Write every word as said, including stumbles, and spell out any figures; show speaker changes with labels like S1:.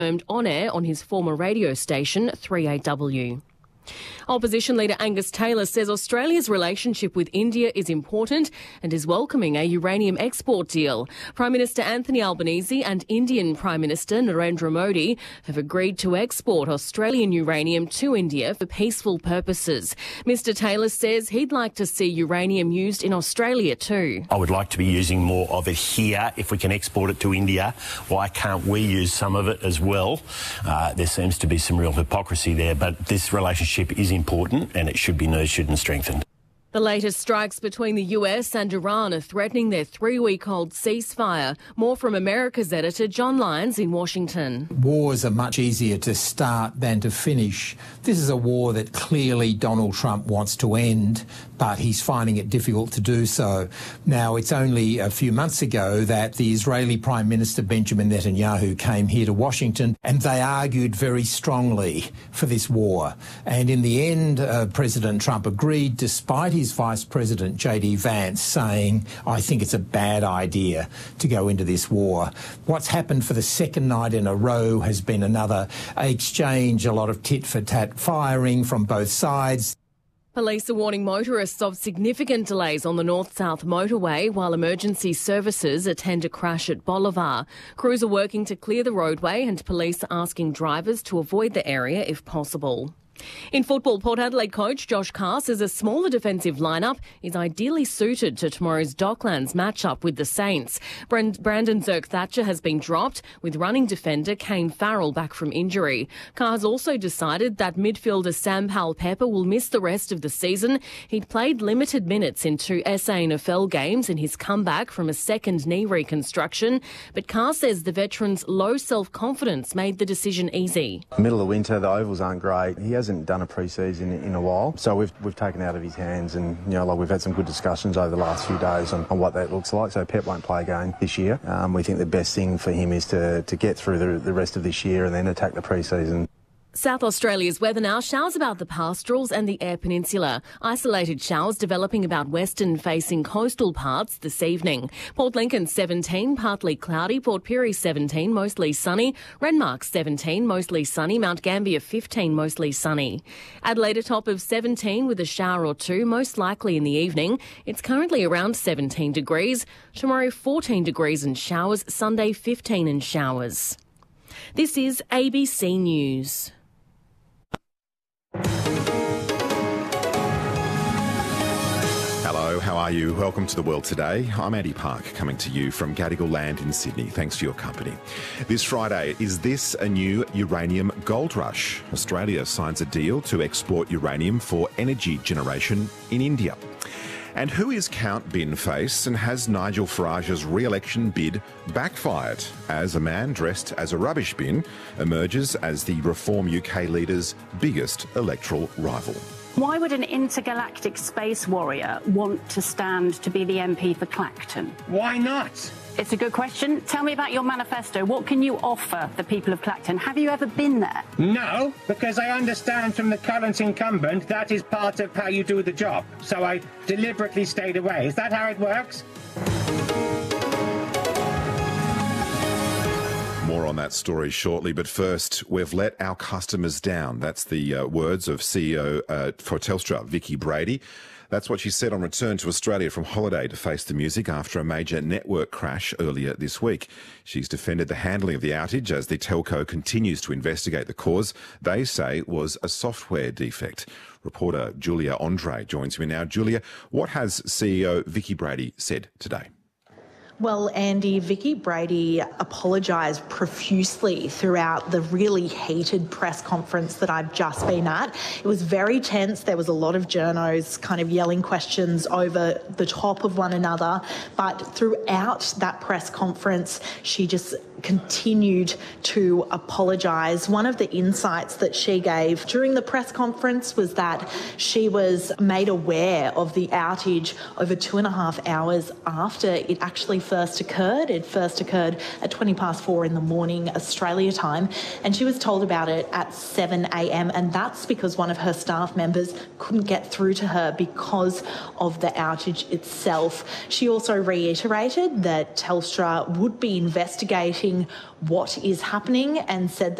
S1: confirmed on air on his former radio station, three A W. Opposition leader Angus Taylor says Australia's relationship with India is important and is welcoming a uranium export deal. Prime Minister Anthony Albanese and Indian Prime Minister Narendra Modi have agreed to export Australian uranium to India for peaceful purposes. Mister Taylor says he'd like to see uranium used in Australia too.
S2: I would like to be using more of it here. If we can export it to India, why can't we use some of it as well? Uh, there seems to be some real hypocrisy there, but this relationship is important and it should be nurtured and strengthened.
S1: The latest strikes between the U S and Iran are threatening their three-week-old ceasefire. More from America's editor John Lyons in Washington.
S3: Wars are much easier to start than to finish. This is a war that clearly Donald Trump wants to end, but he's finding it difficult to do so. Now, it's only a few months ago that the Israeli Prime Minister Benjamin Netanyahu came here to Washington and they argued very strongly for this war. And in the end, uh, President Trump agreed, despite his Vice President J D Vance saying, I think it's a bad idea to go into this war. What's happened for the second night in a row has been another exchange, a lot of tit-for-tat firing from both sides.
S1: Police are warning motorists of significant delays on the north-south motorway while emergency services attend a crash at Bolivar. Crews are working to clear the roadway and police are asking drivers to avoid the area if possible. In football, Port Adelaide coach Josh Carr says a smaller defensive lineup is ideally suited to tomorrow's Docklands matchup with the Saints. Brandon Zerk-Thatcher has been dropped, with running defender Kane Farrell back from injury. Carr has also decided that midfielder Sam Powell-Pepper will miss the rest of the season. He'd played limited minutes in two S A N F L games in his comeback from a second knee reconstruction, but Carr says the veteran's low self-confidence made the decision easy.
S4: Middle of winter, the ovals aren't great. He hasn't done a pre-season in a while, so we've we've taken out of his hands, and you know, like we've had some good discussions over the last few days on, on what that looks like. So Pep won't play again this year. Um, we think the best thing for him is to to get through the, the rest of this year and then attack the pre-season.
S1: South Australia's weather now. Showers about the pastorals and the Eyre Peninsula. Isolated showers developing about western-facing coastal parts this evening. Port Lincoln seventeen, partly cloudy. Port Pirie seventeen, mostly sunny. Renmark seventeen, mostly sunny. Mount Gambier fifteen, mostly sunny. Adelaide a top of seventeen with a shower or two, most likely in the evening. It's currently around seventeen degrees. Tomorrow fourteen degrees and showers. Sunday fifteen and showers. This is A B C News.
S5: Hello, how are you? Welcome to The World Today. I'm Andy Park, coming to you from Gadigal Land in Sydney. Thanks for your company. This Friday, is this a new uranium gold rush? Australia signs a deal to export uranium for energy generation in India. And who is Count Bin Face, and has Nigel Farage's re-election bid backfired as a man dressed as a rubbish bin emerges as the Reform U K leader's biggest electoral rival?
S6: Why would an intergalactic space warrior want to stand to be the M P for Clacton?
S7: Why not?
S6: It's a good question. Tell me about your manifesto. What can you offer the people of Clacton? Have you ever been there?
S7: No, because I understand from the current incumbent that is part of how you do the job. So I deliberately stayed away. Is that how it works?
S5: More on that story shortly, but first, we've let our customers down. That's the uh, words of C E O uh, for Telstra, Vicki Brady. That's what she said on return to Australia from holiday to face the music after a major network crash earlier this week. She's defended the handling of the outage as the telco continues to investigate the cause they say was a software defect. Reporter Julia Andre joins me now. Julia, what has C E O Vicki Brady said today?
S8: Well, Andy, Vicki Brady apologised profusely throughout the really heated press conference that I've just been at. It was very tense. There was a lot of journos kind of yelling questions over the top of one another. But throughout that press conference, she just continued to apologise. One of the insights that she gave during the press conference was that she was made aware of the outage over two and a half hours after it actually first occurred. It first occurred at twenty past four in the morning, Australia time, and she was told about it at seven a m, and that's because one of her staff members couldn't get through to her because of the outage itself. She also reiterated that Telstra would be investigating what is happening and said that